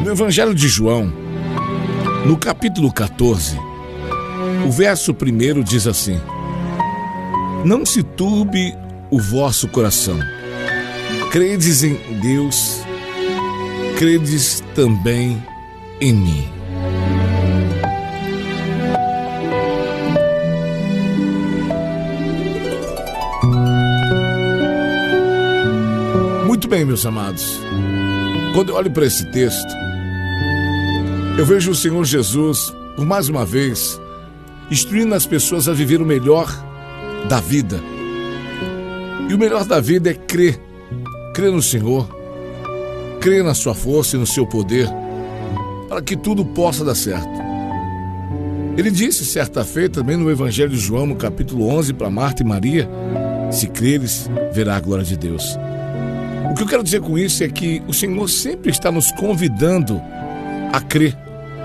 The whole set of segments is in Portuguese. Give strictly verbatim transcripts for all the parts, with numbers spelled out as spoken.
No Evangelho de João, no capítulo quatorze, o verso primeiro diz assim: não se turbe o vosso coração. Credes em Deus, credes também em mim. Muito bem, meus amados. Quando eu olho para esse texto, eu vejo o Senhor Jesus, por mais uma vez, instruindo as pessoas a viver o melhor da vida. E o melhor da vida é crer. Crer no Senhor, crer na sua força e no seu poder, para que tudo possa dar certo. Ele disse certa feita também no Evangelho de João, no capítulo onze, para Marta e Maria: se creres, verá a glória de Deus. O que eu quero dizer com isso é que o Senhor sempre está nos convidando a crer.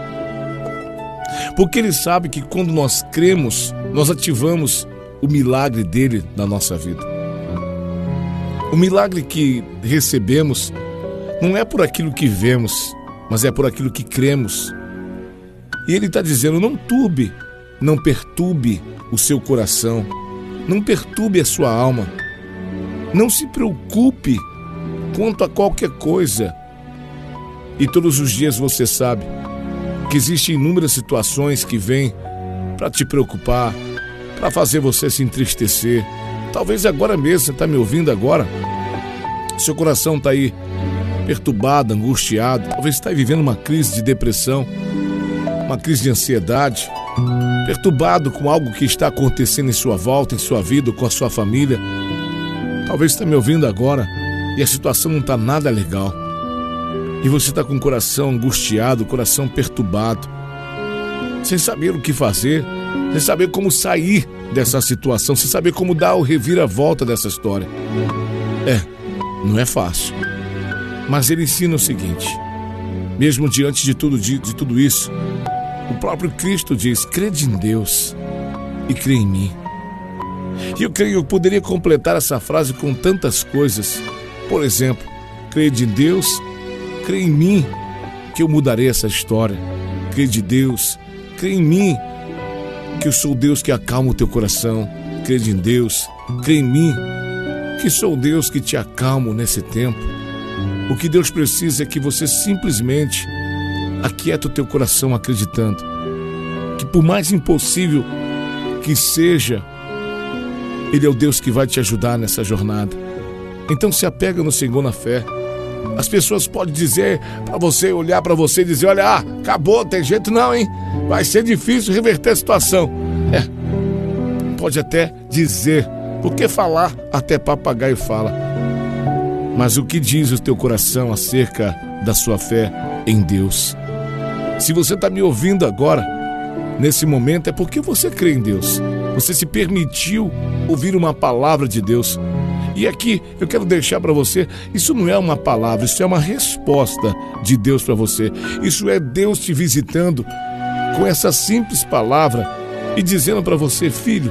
Porque Ele sabe que quando nós cremos, nós ativamos o milagre dele na nossa vida. O milagre que recebemos não é por aquilo que vemos, mas é por aquilo que cremos. E Ele está dizendo: não turbe, não perturbe o seu coração, não perturbe a sua alma, não se preocupe quanto a qualquer coisa. E todos os dias você sabe que existem inúmeras situações que vêm para te preocupar, para fazer você se entristecer. Talvez agora mesmo, você está me ouvindo agora, seu coração está aí perturbado, angustiado, talvez está vivendo uma crise de depressão, uma crise de ansiedade, perturbado com algo que está acontecendo em sua volta, em sua vida, com a sua família. Talvez está me ouvindo agora e a situação não está nada legal. E você está com o coração angustiado, o coração perturbado, sem saber o que fazer, sem saber como sair dessa situação, sem saber como dar o reviravolta dessa história. É, não é fácil. Mas ele ensina o seguinte: mesmo diante de tudo, de, de tudo isso, o próprio Cristo diz: crede em Deus e crê em mim. E eu creio, eu poderia completar essa frase com tantas coisas. Por exemplo, crede em Deus, crê em mim, que eu mudarei essa história. Crede em Deus, crê em mim, que eu sou o Deus que acalma o teu coração. Crede em Deus, crê em mim, que sou o Deus que te acalmo nesse tempo. O que Deus precisa é que você simplesmente aquieta o teu coração acreditando que, por mais impossível que seja, Ele é o Deus que vai te ajudar nessa jornada. Então se apega no Senhor na fé. As pessoas podem dizer para você, olhar para você e dizer: olha, ah, acabou, tem jeito não, hein? Vai ser difícil reverter a situação. É, pode até dizer, porque falar até papagaio fala. Mas o que diz o teu coração acerca da sua fé em Deus? Se você está me ouvindo agora, nesse momento, é porque você crê em Deus. Você se permitiu ouvir uma palavra de Deus. E aqui eu quero deixar para você, isso não é uma palavra, isso é uma resposta de Deus para você. Isso é Deus te visitando com essa simples palavra e dizendo para você: filho,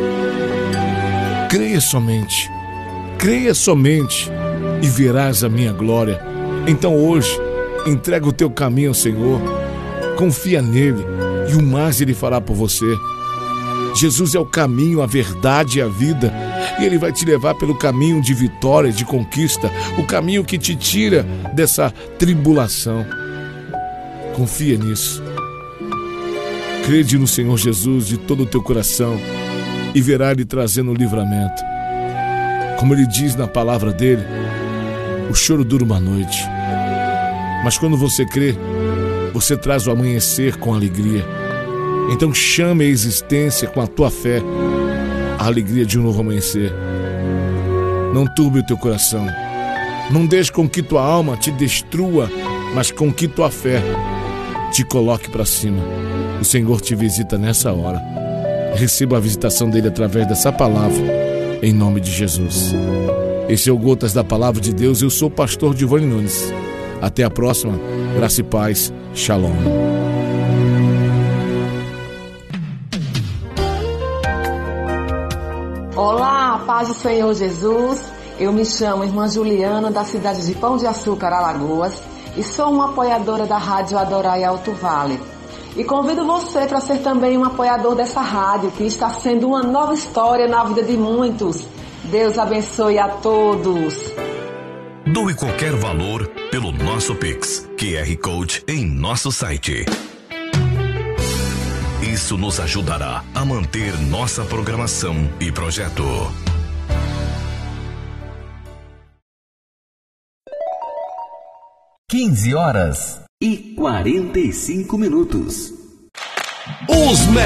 creia somente, creia somente e verás a minha glória. Então hoje, entrega o teu caminho ao Senhor, confia nele e o mais Ele fará por você. Jesus é o caminho, a verdade e a vida, e Ele vai te levar pelo caminho de vitória, de conquista, o caminho que te tira dessa tribulação. Confia nisso. Crede no Senhor Jesus de todo o teu coração e verá Ele trazendo o livramento. Como Ele diz na palavra dele, o choro dura uma noite, mas quando você crê, você traz o amanhecer com alegria. Então chame a existência com a tua fé a alegria de um novo amanhecer. Não turbe o teu coração. Não deixe com que tua alma te destrua, mas com que tua fé te coloque para cima. O Senhor te visita nessa hora. Receba a visitação dele através dessa palavra, em nome de Jesus. Esse é o Gotas da Palavra de Deus. Eu sou o pastor Giovanni Nunes. Até a próxima. Graça e paz. Shalom. Olá, paz do Senhor Jesus. Eu me chamo Irmã Juliana, da cidade de Pão de Açúcar, Alagoas. e sou uma apoiadora da Rádio Adorai Alto Vale. E convido você para ser também um apoiador dessa rádio, que está sendo uma nova história na vida de muitos. Deus abençoe a todos. Doe qualquer valor pelo nosso Pix, Q R Code em nosso site. Isso nos ajudará a manter nossa programação e projeto. quinze horas e quarenta e cinco minutos. Os